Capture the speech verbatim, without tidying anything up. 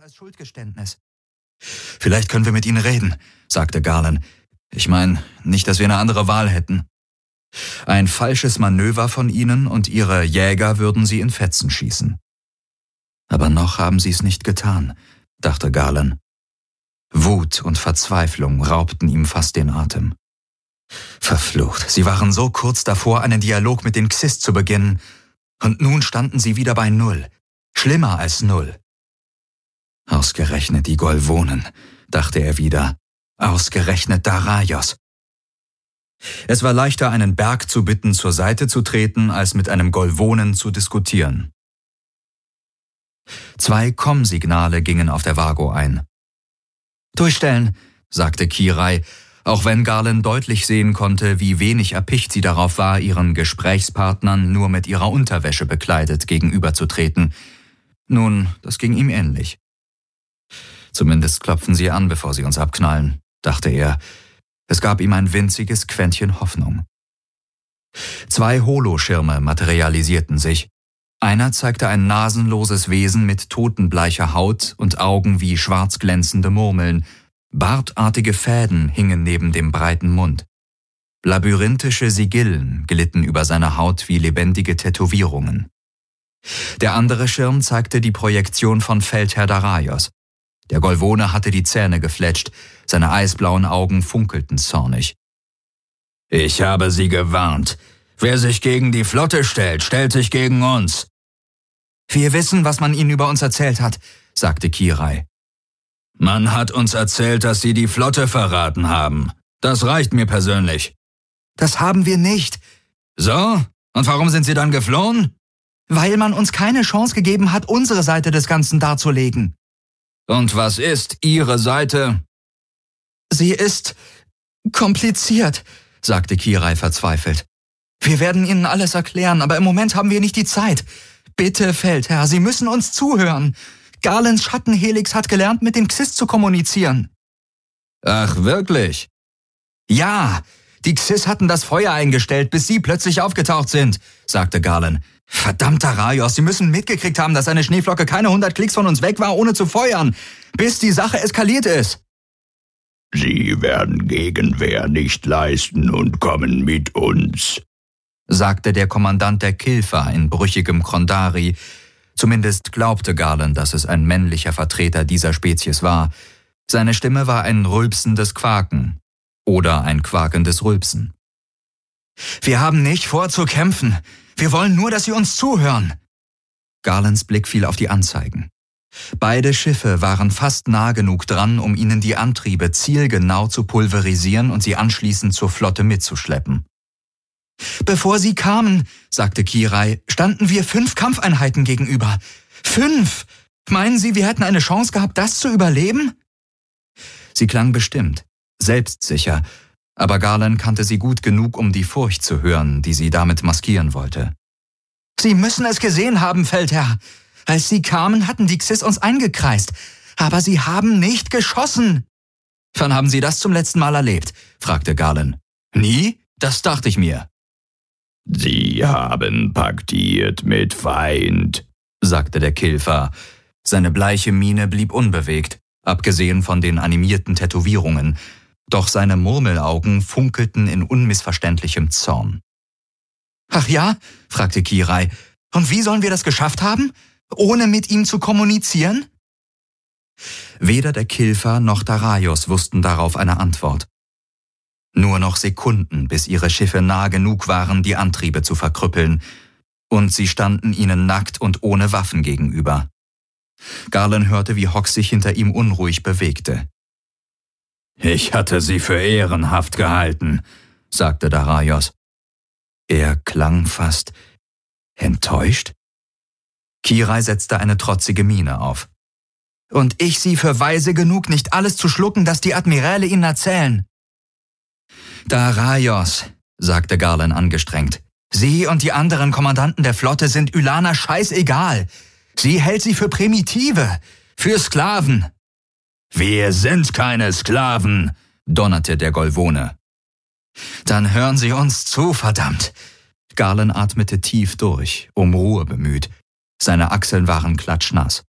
als Schuldgeständnis. »Vielleicht können wir mit ihnen reden«, sagte Garland. »Ich meine, nicht, dass wir eine andere Wahl hätten.« Ein falsches Manöver von ihnen und ihre Jäger würden sie in Fetzen schießen. Aber noch haben sie es nicht getan, dachte Garland. Wut und Verzweiflung raubten ihm fast den Atem. Verflucht, sie waren so kurz davor, einen Dialog mit den Xyz zu beginnen, und nun standen sie wieder bei Null. Schlimmer als Null. Ausgerechnet die Golvonen, dachte er wieder. Ausgerechnet Daraios. Es war leichter, einen Berg zu bitten, zur Seite zu treten, als mit einem Golvonen zu diskutieren. Zwei Komm-Signale gingen auf der Vago ein. »Durchstellen«, sagte Kirai, auch wenn Garland deutlich sehen konnte, wie wenig erpicht sie darauf war, ihren Gesprächspartnern nur mit ihrer Unterwäsche bekleidet gegenüberzutreten. Nun, das ging ihm ähnlich. »Zumindest klopfen sie an, bevor sie uns abknallen«, dachte er. Es gab ihm ein winziges Quäntchen Hoffnung. Zwei Holoschirme materialisierten sich. Einer zeigte ein nasenloses Wesen mit totenbleicher Haut und Augen wie schwarz glänzende Murmeln. Bartartige Fäden hingen neben dem breiten Mund. Labyrinthische Sigillen glitten über seine Haut wie lebendige Tätowierungen. Der andere Schirm zeigte die Projektion von Feldherr Daraios. Der Golvone hatte die Zähne gefletscht, seine eisblauen Augen funkelten zornig. »Ich habe Sie gewarnt. Wer sich gegen die Flotte stellt, stellt sich gegen uns.« »Wir wissen, was man Ihnen über uns erzählt hat«, sagte Kirai. »Man hat uns erzählt, dass Sie die Flotte verraten haben. Das reicht mir persönlich.« »Das haben wir nicht.« »So? Und warum sind Sie dann geflohen?« »Weil man uns keine Chance gegeben hat, unsere Seite des Ganzen darzulegen.« »Und was ist Ihre Seite?« »Sie ist kompliziert«, sagte Kirai verzweifelt. »Wir werden Ihnen alles erklären, aber im Moment haben wir nicht die Zeit. Bitte, Feldherr, Sie müssen uns zuhören. Garlands Schattenhelix hat gelernt, mit den Xyz zu kommunizieren.« »Ach, wirklich?« »Ja, die Xyz hatten das Feuer eingestellt, bis Sie plötzlich aufgetaucht sind«, sagte Garland. »Verdammt, Daraios, Sie müssen mitgekriegt haben, dass eine Schneeflocke keine hundert Klicks von uns weg war, ohne zu feuern, bis die Sache eskaliert ist.« »Sie werden Gegenwehr nicht leisten und kommen mit uns«, sagte der Kommandant der Kilfa in brüchigem Krondari. Zumindest glaubte Garland, dass es ein männlicher Vertreter dieser Spezies war. Seine Stimme war ein rülpsendes Quaken oder ein quakendes Rülpsen. »Wir haben nicht vor zu kämpfen. Wir wollen nur, dass Sie uns zuhören.« Garlands Blick fiel auf die Anzeigen. Beide Schiffe waren fast nah genug dran, um ihnen die Antriebe zielgenau zu pulverisieren und sie anschließend zur Flotte mitzuschleppen. »Bevor Sie kamen«, sagte Kirai, »standen wir fünf Kampfeinheiten gegenüber. Fünf! Meinen Sie, wir hätten eine Chance gehabt, das zu überleben?« Sie klang bestimmt, selbstsicher, aber Garland kannte sie gut genug, um die Furcht zu hören, die sie damit maskieren wollte. »Sie müssen es gesehen haben, Feldherr. Als Sie kamen, hatten die Xyz uns eingekreist, aber sie haben nicht geschossen.« »Wann haben Sie das zum letzten Mal erlebt?« fragte Garland. »Nie? Das dachte ich mir.« »Sie haben paktiert mit Feind«, sagte der Kilfa. Seine bleiche Miene blieb unbewegt, abgesehen von den animierten Tätowierungen, doch seine Murmelaugen funkelten in unmissverständlichem Zorn. »Ach ja?« fragte Kirai. »Und wie sollen wir das geschafft haben? Ohne mit ihm zu kommunizieren?« Weder der Kilfa noch Daraios wussten darauf eine Antwort. Nur noch Sekunden, bis ihre Schiffe nah genug waren, die Antriebe zu verkrüppeln, und sie standen ihnen nackt und ohne Waffen gegenüber. Garland hörte, wie Hock sich hinter ihm unruhig bewegte. »Ich hatte sie für ehrenhaft gehalten«, sagte Daraios. Er klang fast enttäuscht. Kirai setzte eine trotzige Miene auf. »Und ich Sie für weise genug, nicht alles zu schlucken, das die Admiräle Ihnen erzählen.« »Daraios«, sagte Garland angestrengt, »Sie und die anderen Kommandanten der Flotte sind Ylana scheißegal. Sie hält sie für Primitive, für Sklaven.« »Wir sind keine Sklaven«, donnerte der Golvone. »Dann hören Sie uns zu, verdammt!« Garland atmete tief durch, um Ruhe bemüht. Seine Achseln waren klatschnass.